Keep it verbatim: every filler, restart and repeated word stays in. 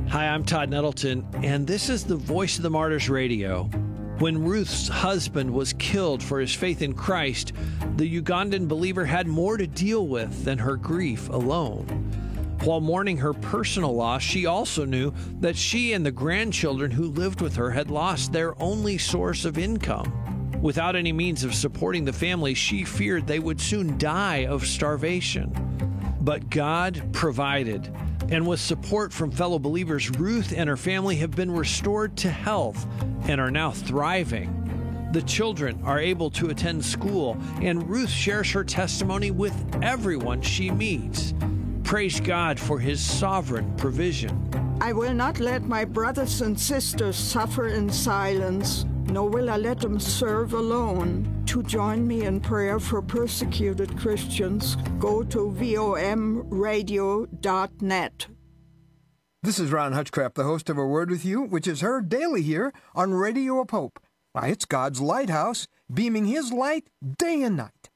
Hi, I'm Todd Nettleton, and this is the Voice of the Martyrs Radio. When Ruth's husband was killed for his faith in Christ, the Ugandan believer had more to deal with than her grief alone. While mourning her personal loss, she also knew that she and the grandchildren who lived with her had lost their only source of income. Without any means of supporting the family, she feared they would soon die of starvation. But God provided. And with support from fellow believers, Ruth and her family have been restored to health and are now thriving. The children are able to attend school, and Ruth shares her testimony with everyone she meets. Praise God for His sovereign provision. I will not let my brothers and sisters suffer in silence, nor will I let them serve alone. To join me in prayer for persecuted Christians, go to V O M radio dot net. This is Ron Hutchcraft, the host of A Word With You, which is heard daily here on Radio of Hope. Why, it's God's lighthouse, beaming His light day and night.